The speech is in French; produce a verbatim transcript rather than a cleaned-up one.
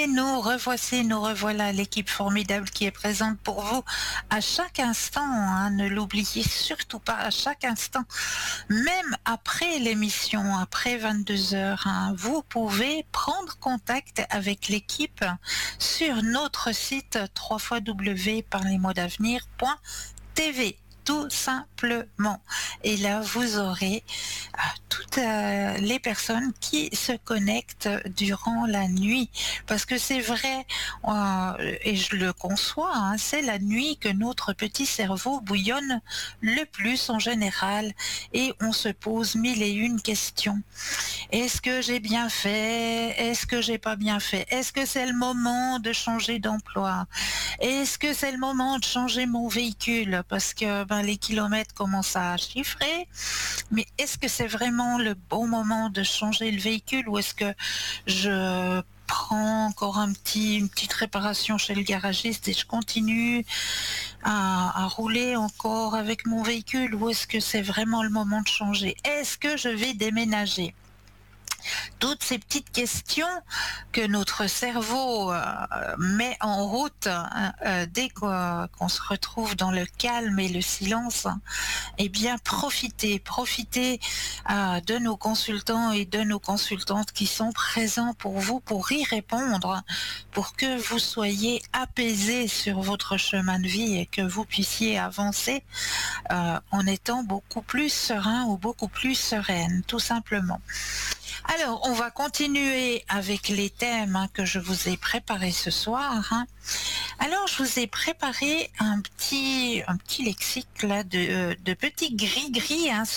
Et nous revoici, nous revoilà, l'équipe formidable qui est présente pour vous à chaque instant, hein, ne l'oubliez surtout pas, à chaque instant, même après l'émission, après vingt-deux heures, hein, vous pouvez prendre contact avec l'équipe sur notre site w w w point parlez moi d'avenir point t v. Tout simplement. Et là, vous aurez euh, toutes euh, les personnes qui se connectent durant la nuit. Parce que c'est vrai, euh, et je le conçois, hein, c'est la nuit que notre petit cerveau bouillonne le plus en général. Et on se pose mille et une questions. Est-ce que j'ai bien fait? Est-ce que j'ai pas bien fait? Est-ce que c'est le moment de changer d'emploi? Est-ce que c'est le moment de changer mon véhicule? Parce que ben, les kilomètres commencent à chiffrer. Mais est-ce que c'est vraiment le bon moment de changer le véhicule ou est-ce que je prends encore un petit, une petite réparation chez le garagiste et je continue à, à rouler encore avec mon véhicule ou est-ce que c'est vraiment le moment de changer? Est-ce que je vais déménager? Toutes ces petites questions que notre cerveau euh, met en route euh, dès qu'on, qu'on se retrouve dans le calme et le silence, eh bien profitez, profitez euh, de nos consultants et de nos consultantes qui sont présents pour vous, pour y répondre, pour que vous soyez apaisés sur votre chemin de vie et que vous puissiez avancer euh, en étant beaucoup plus serein ou beaucoup plus sereine, tout simplement. Alors, on va continuer avec les thèmes hein, que je vous ai préparés ce soir. Hein. Alors, je vous ai préparé un petit, un petit lexique là, de, de petits gris-gris hein,